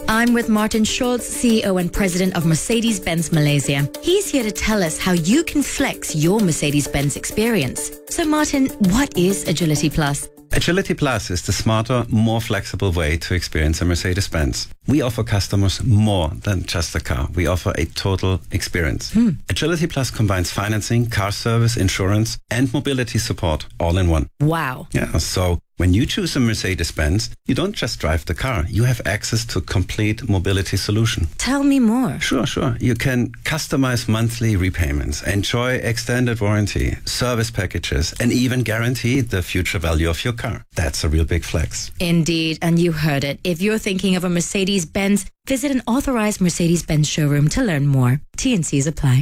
I'm with Martin Schulz, CEO and President of Mercedes-Benz Malaysia. He's here to tell us how you can flex your Mercedes-Benz experience. So Martin, what is Agility Plus? Agility Plus is the smarter, more flexible way to experience a Mercedes-Benz. We offer customers more than just a car. We offer a total experience. Agility Plus combines financing, car service, insurance, and mobility support all in one. Wow. Yeah, so when you choose a Mercedes-Benz, you don't just drive the car. You have access to a complete mobility solution. Tell me more. Sure. You can customize monthly repayments, enjoy extended warranty, service packages, and even guarantee the future value of your car. That's a real big flex. Indeed, and you heard it. If you're thinking of a Mercedes-Benz, visit an authorized Mercedes-Benz showroom to learn more. T&Cs apply.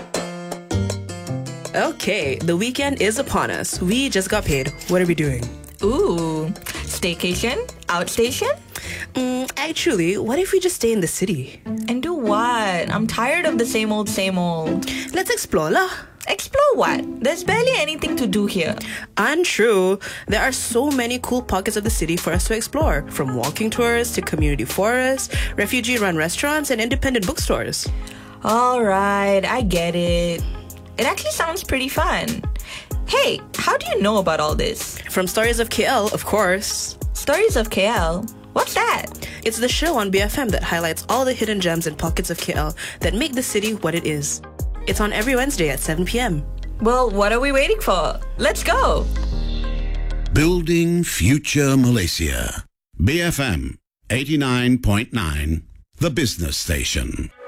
Okay, the weekend is upon us. We just got paid. What are we doing? Ooh, staycation? Outstation? Actually, what if we just stay in the city? And do what? I'm tired of the same old, same old. Let's explore lah. Explore what? There's barely anything to do here. Untrue. There are so many cool pockets of the city for us to explore, from walking tours to community forests, refugee-run restaurants, and independent bookstores. Alright, I get it. It actually sounds pretty fun. Hey, how do you know about all this? From Stories of KL, of course. Stories of KL? What's that? It's the show on BFM that highlights all the hidden gems and pockets of KL that make the city what it is. It's on every Wednesday at 7 p.m. Well, what are we waiting for? Let's go! Building Future Malaysia. BFM 89.9, the business station.